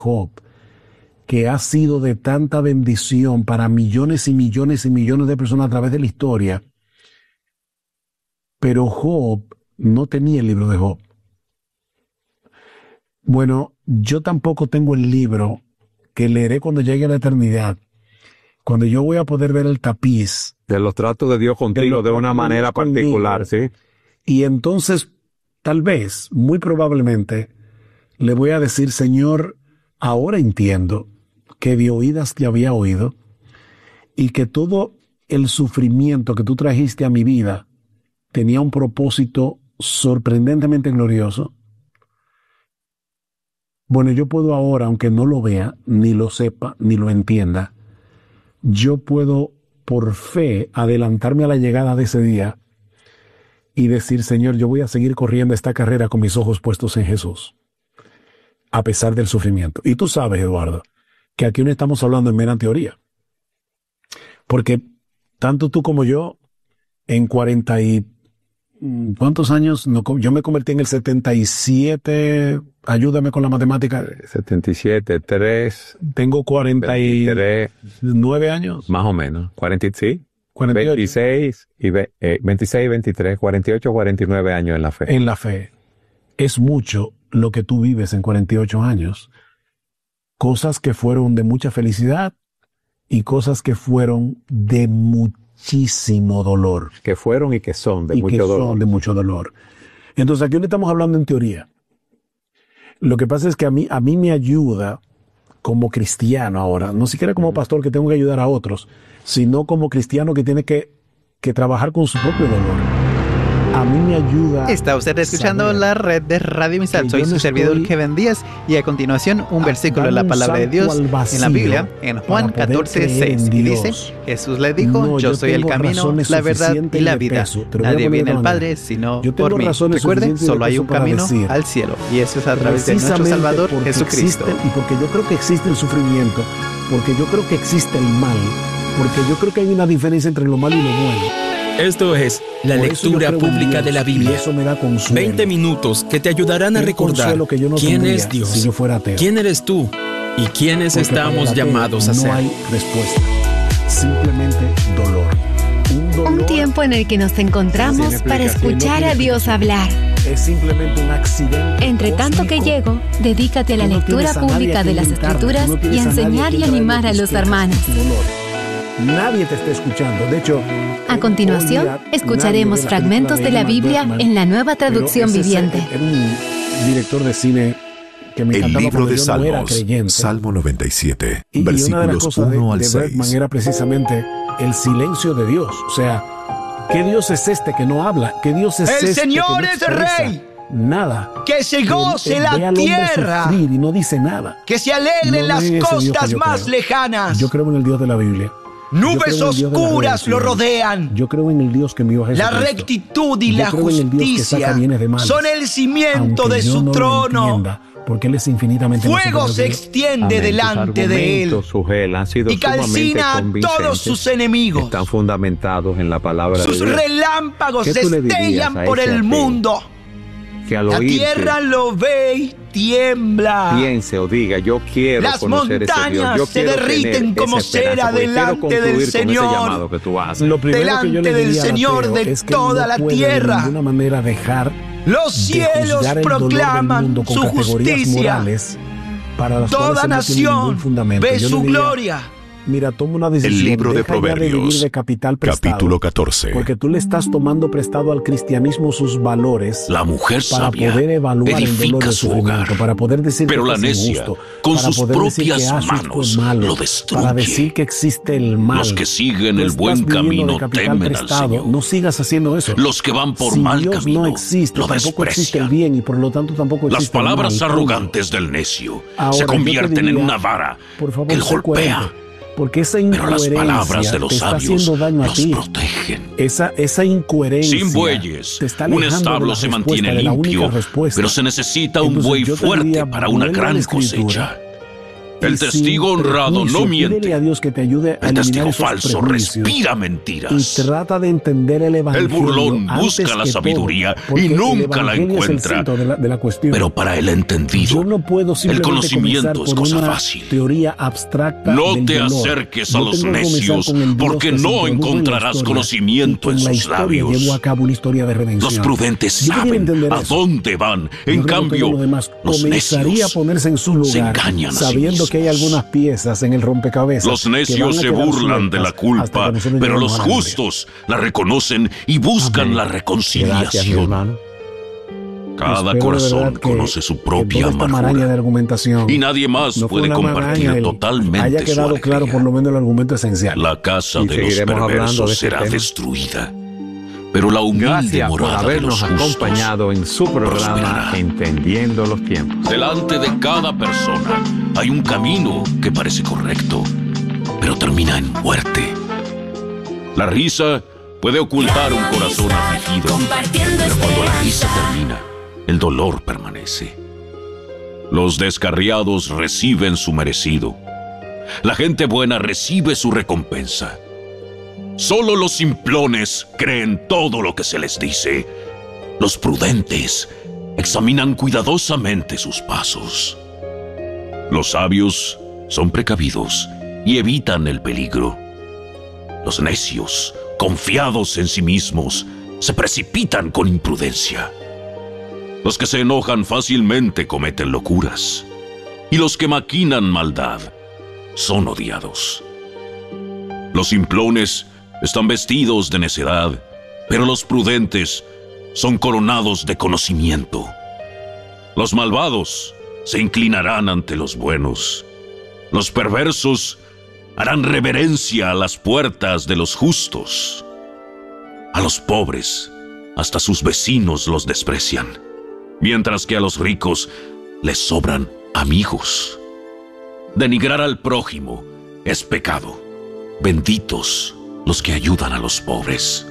Job, que ha sido de tanta bendición para millones y millones y millones de personas a través de la historia. Pero Job no tenía el libro de Job. Bueno, yo tampoco tengo el libro que leeré cuando llegue a la eternidad, cuando yo voy a poder ver el tapiz de los tratos de Dios contigo de una manera particular, ¿sí? Y entonces, tal vez, muy probablemente, le voy a decir: Señor, ahora entiendo que de oídas te había oído y que todo el sufrimiento que tú trajiste a mi vida tenía un propósito sorprendentemente glorioso. Bueno, yo puedo ahora, aunque no lo vea, ni lo sepa, ni lo entienda, yo puedo por fe adelantarme a la llegada de ese día y decir: Señor, yo voy a seguir corriendo esta carrera con mis ojos puestos en Jesús, a pesar del sufrimiento. Y tú sabes, Eduardo, que aquí no estamos hablando en mera teoría, porque tanto tú como yo, en 40 y... ¿cuántos años? No, yo me convertí en el 77, ayúdame con la matemática. 77, 3. Tengo 49 años. Más o menos. 46. 48. 26 y 23, 48, 49 años en la fe. En la fe. Es mucho lo que tú vives en 48 años. Cosas que fueron de mucha felicidad y cosas que fueron de muchísimo dolor. Que fueron y que son de mucho dolor. Son de mucho dolor. Entonces aquí no estamos hablando en teoría. Lo que pasa es que a mí me ayuda como cristiano ahora, no siquiera como pastor que tengo que ayudar a otros, sino como cristiano que tiene que trabajar con su propio dolor. A mí me ayuda. Está usted escuchando la red de Radio Misal. Soy su servidor Kevin Díaz y a continuación un versículo de la palabra de Dios en la Biblia, en Juan 14:6, y dice: Jesús le dijo: no, yo soy el camino, la verdad y la vida. Nadie viene al Padre sino por mí. Recuerde, solo hay un camino al cielo y eso es a través de nuestro Salvador Jesucristo. Y porque yo creo que existe el sufrimiento, porque yo creo que existe el mal, porque yo creo que hay una diferencia entre lo malo y lo bueno. Esto es la lectura pública de la Biblia. 20 minutos que te ayudarán a recordar quién es Dios, si yo fuera ateo. Quién eres tú y quiénes estamos llamados a ser. No hay respuesta, simplemente dolor. Un tiempo en el que nos encontramos para escuchar a Dios hablar. Es simplemente un accidente. Entre tanto que llego, dedícate a la lectura pública de las Escrituras y a enseñar y animar a los hermanos. Nadie te está escuchando. De hecho, a continuación, escucharemos fragmentos de la Biblia en la Nueva Traducción Viviente. Era un director de cine que me encantaba. El libro de Salmos, no era creyente. Salmo 97, y versículos 1 al 6. Bregman era precisamente el silencio de Dios. O sea, ¿qué Dios es este que no habla? ¿Qué Dios es este? El Señor que no es expresa Rey. Nada. Que se goce Él ve la al hombre tierra. sufrir y no dice nada. Que se alegren las costas más creo. lejanas. Yo creo en el Dios de la Biblia. Nubes oscuras lo rodean. Yo creo en el Dios que envió a Jesucristo. La rectitud y la justicia de son el cimiento de su trono. Porque Él es infinitamente fuego se extiende delante de Él y calcina a todos sus enemigos. Están fundamentados en la palabra de Dios. Sus relámpagos destellan por el mundo. La tierra lo ve y tiembla. Piense o diga: yo quiero las conocer ese Dios. Montañas se derriten como cera delante del Señor. Delante del Señor de toda la tierra. De ninguna manera dejar los cielos proclaman su justicia. Toda nación ve su gloria. Mira, toma una decisión. El libro de Proverbios, capítulo 14. Porque tú le estás tomando prestado al cristianismo sus valores. La mujer para sabia poder evaluar edifica el dolor de su hogar, para poder decir pero que la es necia injusto, con para sus poder decir que propias manos malo, lo destruye. para decir que existe el mal. Los que siguen Tú el buen estás viviendo camino de capital temen prestado. al Señor. No sigas haciendo eso. Los que van por si mal Dios camino no existe, lo tampoco existe el desprecian. bien y por lo tanto tampoco existe Las palabras el mal. arrogantes del necio Ahora, se yo te convierten diría, en una vara por favor, que él sé golpea. coherente. Porque esa Pero las palabras de te los está sabios haciendo daño a los ti. protegen. Esa incoherencia Sin bueyes, te está un alejando de establo la se respuesta, mantiene de la única limpio, respuesta. pero se necesita un Entonces, buey yo te fuerte diría, para una vuelve a la gran Escritura cosecha. El testigo honrado no miente. A Dios que te ayude a el testigo esos falso respira mentiras. Y trata de entender el evangelio. El burlón busca la sabiduría y nunca la encuentra. De la cuestión. Pero para el entendido, no puedo el conocimiento es cosa fácil. Teoría abstracta. No te acerques a los necios, porque no encontrarás conocimiento en sus labios. Llevo a cabo una historia de redención. Los prudentes saben a dónde van. En cambio, los necios a ponerse en su lugar, se engañan sabiendo que hay algunas piezas en el rompecabezas. Los necios se burlan de la culpa, pero los justos la reconocen y buscan la reconciliación. Gracias, cada corazón conoce su propia amargura de argumentación y nadie más puede compartir totalmente haya quedado su alegría. Claro por lo menos el argumento esencial. La casa de los perversos será destruida, pero la humilde morada de los justos acompañado en su programa prosperará. Entendiendo los tiempos. Delante de cada persona hay un camino que parece correcto, pero termina en muerte. La risa puede ocultar un corazón afligido, pero cuando la risa termina, el dolor permanece. Los descarriados reciben su merecido. La gente buena recibe su recompensa. Solo los simplones creen todo lo que se les dice. Los prudentes examinan cuidadosamente sus pasos. Los sabios son precavidos y evitan el peligro. Los necios, confiados en sí mismos, se precipitan con imprudencia. Los que se enojan fácilmente cometen locuras, y los que maquinan maldad son odiados. Los simplones están vestidos de necedad, pero los prudentes son coronados de conocimiento. Los malvados se inclinarán ante los buenos. Los perversos harán reverencia a las puertas de los justos. A los pobres, hasta sus vecinos los desprecian, mientras que a los ricos les sobran amigos. Denigrar al prójimo es pecado. Benditos los que ayudan a los pobres.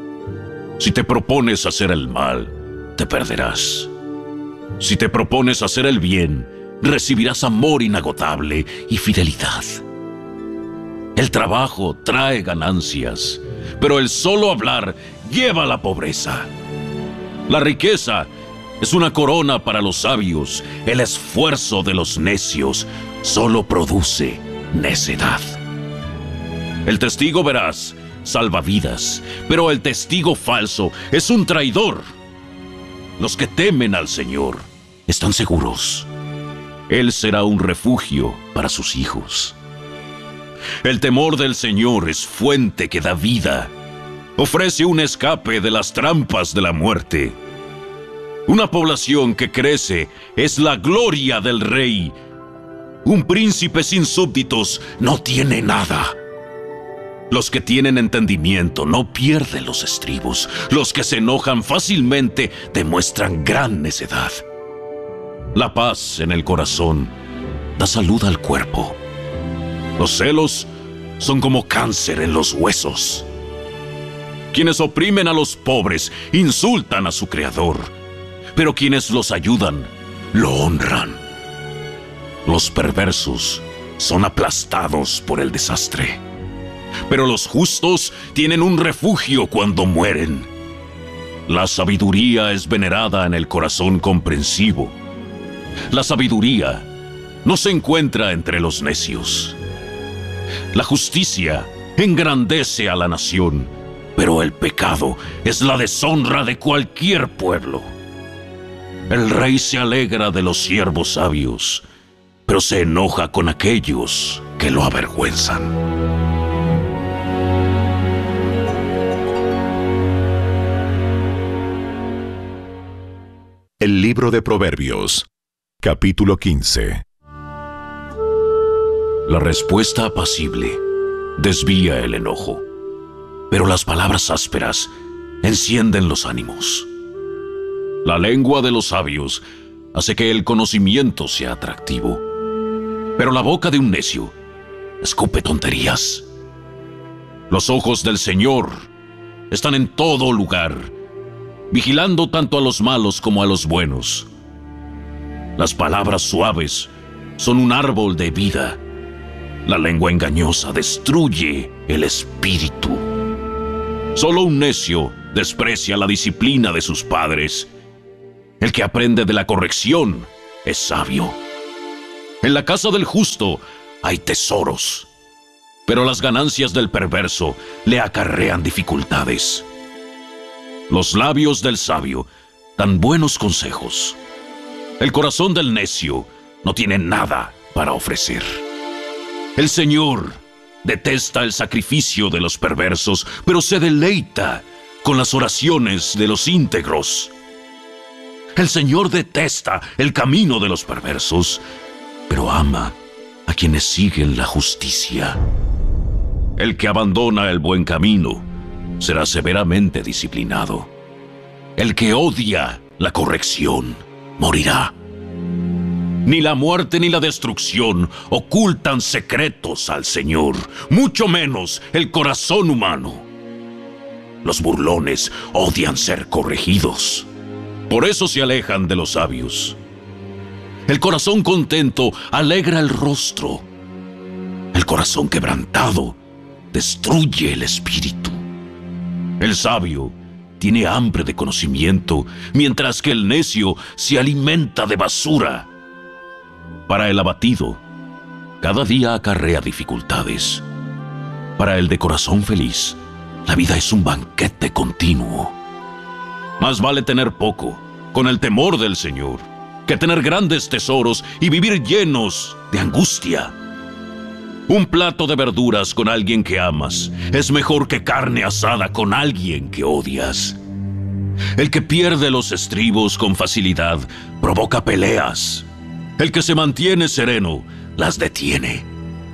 Si te propones hacer el mal, te perderás. Si te propones hacer el bien, recibirás amor inagotable y fidelidad. El trabajo trae ganancias, pero el solo hablar lleva a la pobreza. La riqueza es una corona para los sabios. El esfuerzo de los necios solo produce necedad. El testigo veraz salva vidas, pero el testigo falso es un traidor. Los que temen al Señor están seguros. Él será un refugio para sus hijos. El temor del Señor es fuente que da vida. Ofrece un escape de las trampas de la muerte. Una población que crece es la gloria del rey. Un príncipe sin súbditos no tiene nada. Los que tienen entendimiento no pierden los estribos. Los que se enojan fácilmente demuestran gran necedad. La paz en el corazón da salud al cuerpo. Los celos son como cáncer en los huesos. Quienes oprimen a los pobres insultan a su Creador, pero quienes los ayudan lo honran. Los perversos son aplastados por el desastre, pero los justos tienen un refugio cuando mueren. La sabiduría es venerada en el corazón comprensivo. La sabiduría no se encuentra entre los necios. La justicia engrandece a la nación, pero el pecado es la deshonra de cualquier pueblo. El rey se alegra de los siervos sabios, pero se enoja con aquellos que lo avergüenzan. El libro de Proverbios, capítulo 15. La respuesta apacible desvía el enojo, pero las palabras ásperas encienden los ánimos. La lengua de los sabios hace que el conocimiento sea atractivo, pero la boca de un necio escupe tonterías. Los ojos del Señor están en todo lugar, vigilando tanto a los malos como a los buenos. Las palabras suaves son un árbol de vida. La lengua engañosa destruye el espíritu. Solo un necio desprecia la disciplina de sus padres. El que aprende de la corrección es sabio. En la casa del justo hay tesoros, pero las ganancias del perverso le acarrean dificultades. Los labios del sabio dan buenos consejos. El corazón del necio no tiene nada para ofrecer. El Señor detesta el sacrificio de los perversos, pero se deleita con las oraciones de los íntegros. El Señor detesta el camino de los perversos, pero ama a quienes siguen la justicia. El que abandona el buen camino será severamente disciplinado. El que odia la corrección morirá. Ni la muerte ni la destrucción ocultan secretos al Señor, mucho menos el corazón humano. Los burlones odian ser corregidos, por eso se alejan de los sabios. El corazón contento alegra el rostro. El corazón quebrantado destruye el espíritu. El sabio tiene hambre de conocimiento, mientras que el necio se alimenta de basura. Para el abatido, cada día acarrea dificultades. Para el de corazón feliz, la vida es un banquete continuo. Más vale tener poco, con el temor del Señor, que tener grandes tesoros y vivir llenos de angustia. Un plato de verduras con alguien que amas es mejor que carne asada con alguien que odias. El que pierde los estribos con facilidad provoca peleas. El que se mantiene sereno las detiene.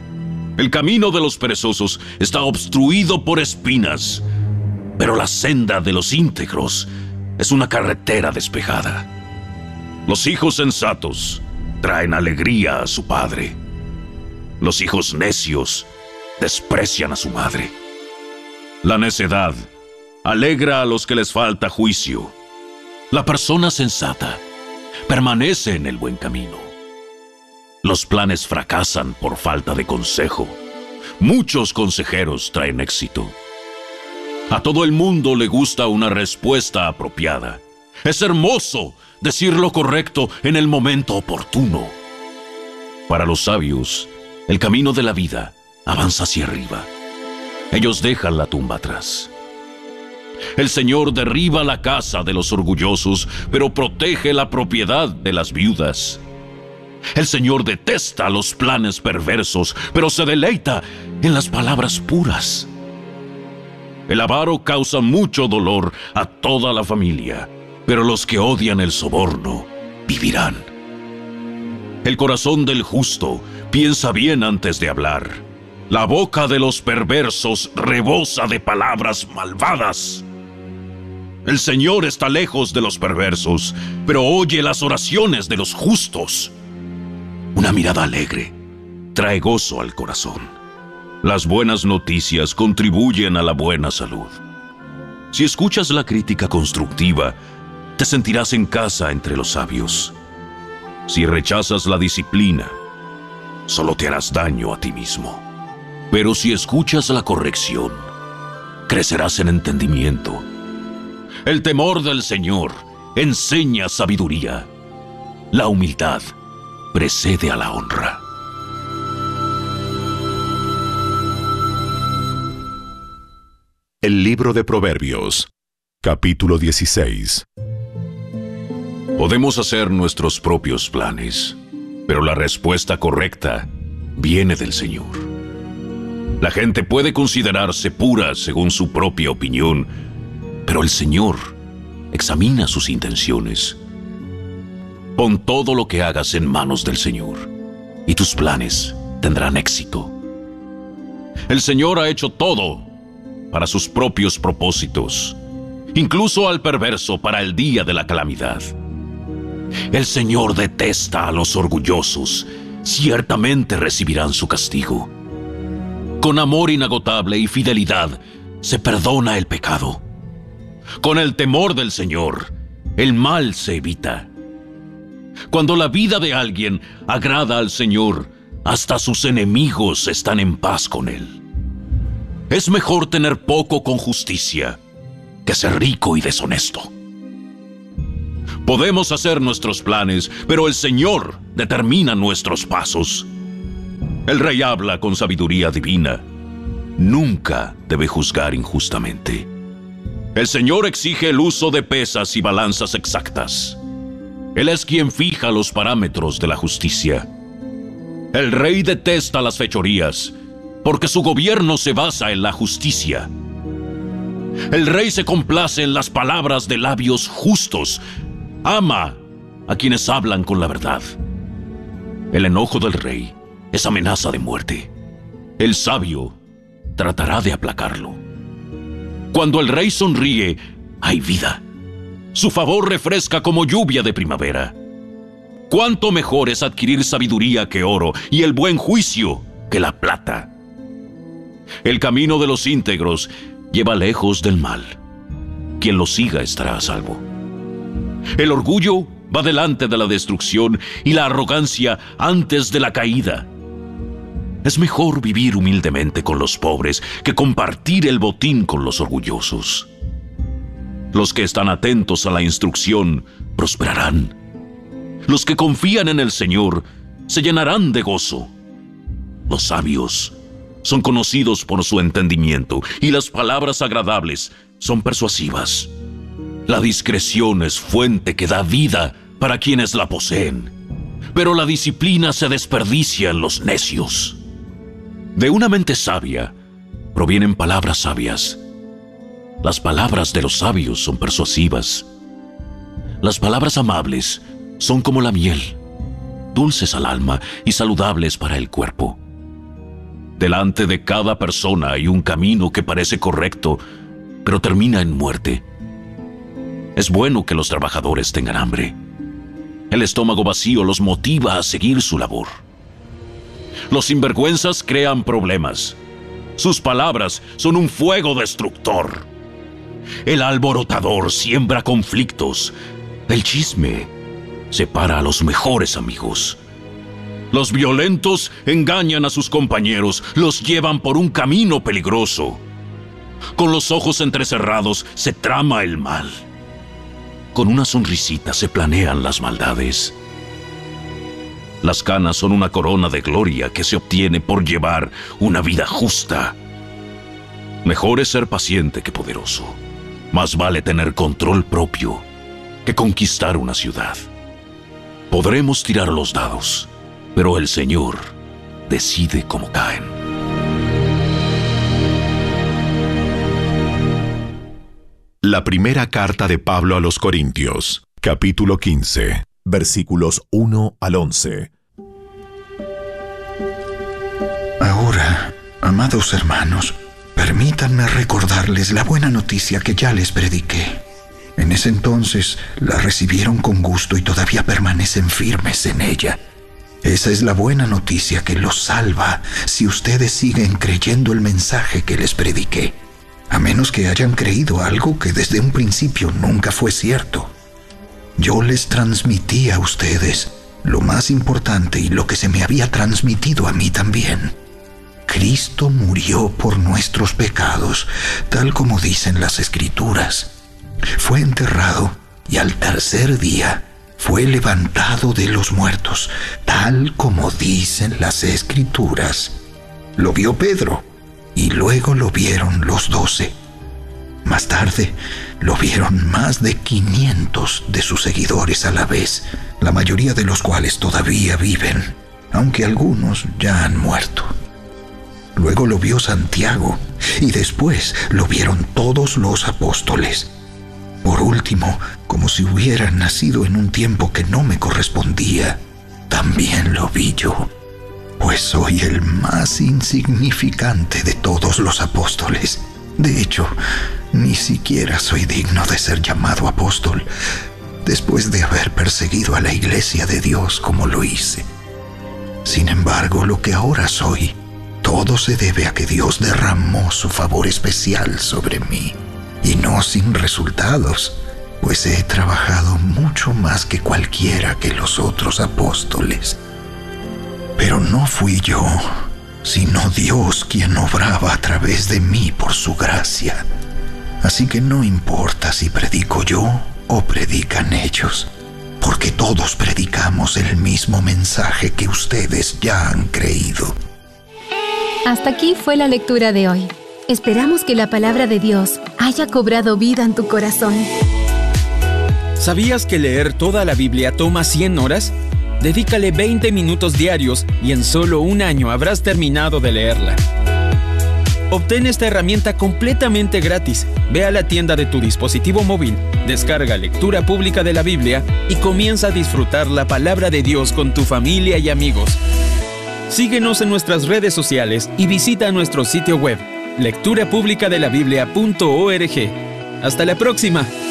El camino de los perezosos está obstruido por espinas, pero la senda de los íntegros es una carretera despejada. Los hijos sensatos traen alegría a su padre. Los hijos necios desprecian a su madre. La necedad alegra a los que les falta juicio. La persona sensata permanece en el buen camino. Los planes fracasan por falta de consejo. Muchos consejeros traen éxito. A todo el mundo le gusta una respuesta apropiada. Es hermoso decir lo correcto en el momento oportuno. Para los sabios, el camino de la vida avanza hacia arriba. Ellos dejan la tumba atrás. El Señor derriba la casa de los orgullosos, pero protege la propiedad de las viudas. El Señor detesta los planes perversos, pero se deleita en las palabras puras. El avaro causa mucho dolor a toda la familia, pero los que odian el soborno vivirán. El corazón del justo piensa bien antes de hablar. La boca de los perversos rebosa de palabras malvadas. El Señor está lejos de los perversos, pero oye las oraciones de los justos. Una mirada alegre trae gozo al corazón. Las buenas noticias contribuyen a la buena salud. Si escuchas la crítica constructiva, te sentirás en casa entre los sabios. Si rechazas la disciplina, solo te harás daño a ti mismo. Pero si escuchas la corrección, crecerás en entendimiento. El temor del Señor enseña sabiduría. La humildad precede a la honra. El libro de Proverbios, capítulo 16. Podemos hacer nuestros propios planes, pero la respuesta correcta viene del Señor. La gente puede considerarse pura según su propia opinión, pero el Señor examina sus intenciones. Pon todo lo que hagas en manos del Señor, y tus planes tendrán éxito. El Señor ha hecho todo para sus propios propósitos, incluso al perverso para el día de la calamidad. El Señor detesta a los orgullosos, ciertamente recibirán su castigo. Con amor inagotable y fidelidad se perdona el pecado. Con el temor del Señor, el mal se evita. Cuando la vida de alguien agrada al Señor, hasta sus enemigos están en paz con Él. Es mejor tener poco con justicia que ser rico y deshonesto. Podemos hacer nuestros planes, pero el Señor determina nuestros pasos. El rey habla con sabiduría divina. Nunca debe juzgar injustamente. El Señor exige el uso de pesas y balanzas exactas. Él es quien fija los parámetros de la justicia. El rey detesta las fechorías, porque su gobierno se basa en la justicia. El rey se complace en las palabras de labios justos. Ama a quienes hablan con la verdad. El enojo del rey es amenaza de muerte. El sabio tratará de aplacarlo. Cuando el rey sonríe, hay vida. Su favor refresca como lluvia de primavera. Cuánto mejor es adquirir sabiduría que oro y el buen juicio que la plata. El camino de los íntegros lleva lejos del mal. Quien lo siga estará a salvo. El orgullo va delante de la destrucción y la arrogancia antes de la caída. Es mejor vivir humildemente con los pobres que compartir el botín con los orgullosos. Los que están atentos a la instrucción prosperarán. Los que confían en el Señor se llenarán de gozo. Los sabios son conocidos por su entendimiento y las palabras agradables son persuasivas. La discreción es fuente que da vida para quienes la poseen, pero la disciplina se desperdicia en los necios. De una mente sabia provienen palabras sabias. Las palabras de los sabios son persuasivas. Las palabras amables son como la miel, dulces al alma y saludables para el cuerpo. Delante de cada persona hay un camino que parece correcto, pero termina en muerte. Es bueno que los trabajadores tengan hambre. El estómago vacío los motiva a seguir su labor. Los sinvergüenzas crean problemas. Sus palabras son un fuego destructor. El alborotador siembra conflictos. El chisme separa a los mejores amigos. Los violentos engañan a sus compañeros, los llevan por un camino peligroso. Con los ojos entrecerrados se trama el mal. Con una sonrisita se planean las maldades. Las canas son una corona de gloria que se obtiene por llevar una vida justa. Mejor es ser paciente que poderoso. Más vale tener control propio que conquistar una ciudad. Podremos tirar los dados, pero el Señor decide cómo caen. La primera carta de Pablo a los Corintios, capítulo 15, versículos 1 al 11. Ahora, amados hermanos, permítanme recordarles la buena noticia que ya les prediqué. En ese entonces la recibieron con gusto y todavía permanecen firmes en ella. Esa es la buena noticia que los salva si ustedes siguen creyendo el mensaje que les prediqué, a menos que hayan creído algo que desde un principio nunca fue cierto. Yo les transmití a ustedes lo más importante y lo que se me había transmitido a mí también. Cristo murió por nuestros pecados, tal como dicen las Escrituras. Fue enterrado y al tercer día fue levantado de los muertos, tal como dicen las Escrituras. Lo vio Pedro y luego lo vieron los 12. Más tarde lo vieron más de 500 de sus seguidores a la vez, la mayoría de los cuales todavía viven, aunque algunos ya han muerto. Luego lo vio Santiago y después lo vieron todos los apóstoles. Por último, como si hubieran nacido en un tiempo que no me correspondía, también lo vi yo, pues soy el más insignificante de todos los apóstoles. De hecho, ni siquiera soy digno de ser llamado apóstol, después de haber perseguido a la iglesia de Dios como lo hice. Sin embargo, lo que ahora soy, todo se debe a que Dios derramó su favor especial sobre mí, y no sin resultados, pues he trabajado mucho más que cualquiera que los otros apóstoles. Pero no fui yo, sino Dios quien obraba a través de mí por su gracia. Así que no importa si predico yo o predican ellos, porque todos predicamos el mismo mensaje que ustedes ya han creído. Hasta aquí fue la lectura de hoy. Esperamos que la palabra de Dios haya cobrado vida en tu corazón. ¿Sabías que leer toda la Biblia toma 100 horas? Dedícale 20 minutos diarios y en solo un año habrás terminado de leerla. Obtén esta herramienta completamente gratis. Ve a la tienda de tu dispositivo móvil, descarga Lectura Pública de la Biblia y comienza a disfrutar la palabra de Dios con tu familia y amigos. Síguenos en nuestras redes sociales y visita nuestro sitio web, lecturapublicadelabiblia.org. ¡Hasta la próxima!